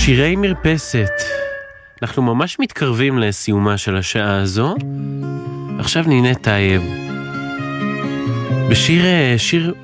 שירי מרפסת. אנחנו ממש מתקרבים לסיומה של השעה הזו. עכשיו נינה טייב בשיר